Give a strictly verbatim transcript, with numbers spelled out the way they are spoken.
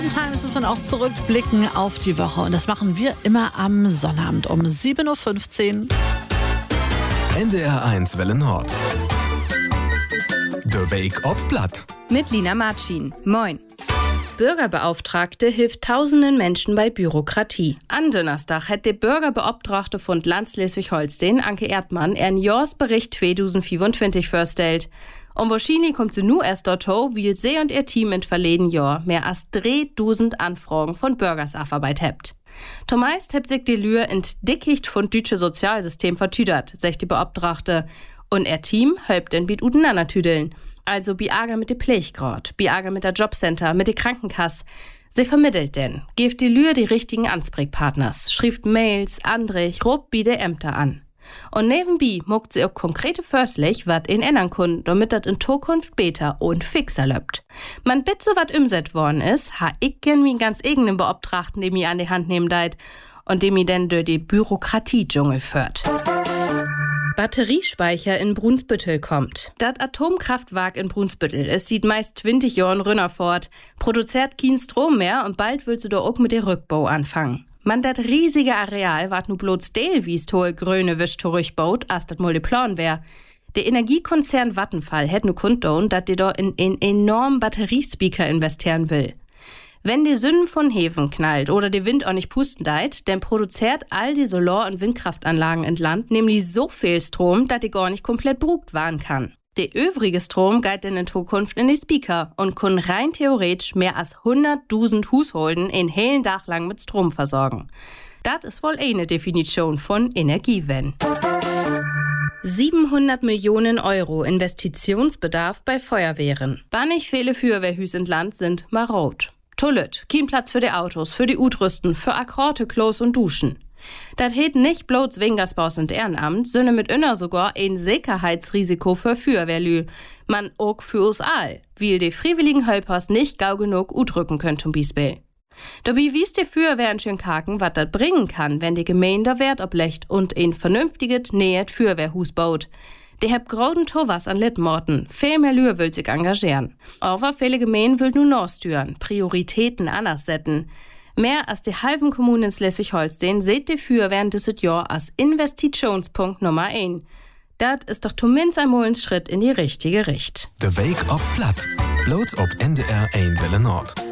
Times muss man auch zurückblicken auf die Woche. Und das machen wir immer am Sonnabend um sieben Uhr fünfzehn. N D R eins Welle Nord. Der Wake-up-Blatt. Mit Lina Marcin. Moin. Bürgerbeauftragte hilft tausenden Menschen bei Bürokratie. An Donnerstag hat der Bürgerbeauftragte von Land Schleswig-Holstein, Anke Erdmann, ihren Jahresbericht zweitausendvierundzwanzig vorstellt. Und wahrscheinlich kommt sie nur erst dorthin, weil sie und ihr Team in verleden Jahr mehr als dreitausend Anfragen von Bürgersarbeit habt. Zumeist habt sich die Lühr in Dickicht von deutsche Sozialsystem vertüdert, sagt die Beauftragte. Und ihr Team hilft den Biet untereinander tüdeln. Also Biager mit de Pflegegrad, Biager mit der Jobcenter, mit de Krankenkasse. Sie vermittelt denn, gebt die Lühr die richtigen Ansprechpartners, schrift Mails, Andrich, robt bi de Ämter an. Und nebenbei muckt sie auch konkrete Förstlich, wat in ändern kun, damit dat in Zukunft besser und fixer löppt. Man bitte wat umset worden is, ha ich gern mi ganz eigenen Beauftragten, den mi an die Hand nehmen deit und dem mi denn durch die Bürokratie-Dschungel führt. Batteriespeicher in Brunsbüttel kommt. Das Atomkraftwerk in Brunsbüttel, es sieht meist zwanzig Jahren rünner fort, produziert keinen Strom mehr und bald will sie da auch mit der Rückbau anfangen. Man dat riesige Areal wart nu bloß teilwies hohe grüne Wisch zurückbaut, als dat mal de Plan wär. Der Energiekonzern Vattenfall hätt nu kundtun, dat die da in en enormen Batteriespeaker investieren will. Wenn die Sünden von Häfen knallt oder der Wind auch nicht pusten deit, dann produziert all die Solar- und Windkraftanlagen in Land nämlich so viel Strom, dass die gar nicht komplett brugt waren kann. Der übrige Strom geht dann in Zukunft in die Speaker und kann rein theoretisch mehr als hunderttausend Haushalten in hellen Tag lang mit Strom versorgen. Das ist wohl eine Definition von Energiewende. siebenhundert Millionen Euro Investitionsbedarf bei Feuerwehren. Bannig viele Feuerwehrhüs in Land sind marot. Toilette, kein Platz für die Autos, für die Utrüsten, für Akkorde, Klos und Duschen. Das hätt nicht bloß Wingersbaus und Ehrenamt, sondern mit inner sogar ein Sicherheitsrisiko für Feuerwehrlü. Man auch für uns all, weil die freiwilligen Helpers nicht gau genug utrücken können zum Beispiel. Dabei wies die Feuerwehr in Schönkaken, was das bringen kann, wenn die Gemeinde Wert oblecht und ein vernünftiges, nähet Feuerwehrhus baut. Die habt großen Towas an Littmorten. Viel mehr Lühr will sich engagieren. Aber viele Gemeinden will nur nachsteuern, Prioritäten anders setzen. Mehr als die halben Kommunen in Schleswig-Holstein seht die Feuerwehr dieses Jahr als Investitionspunkt Nummer eins. Das ist doch zumindest einmal ein Schritt in die richtige Richtung. Der Wake-up-Blatt. Bloß ob N D R eins Welle Nord.